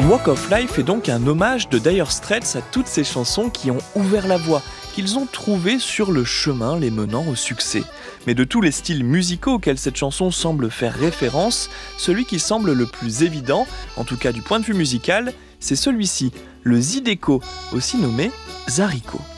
Walk of Life est donc un hommage de Dire Straits à toutes ces chansons qui ont ouvert la voie, qu'ils ont trouvées sur le chemin les menant au succès. Mais de tous les styles musicaux auxquels cette chanson semble faire référence, celui qui semble le plus évident, en tout cas du point de vue musical, c'est celui-ci, le Zydeco, aussi nommé Zariko.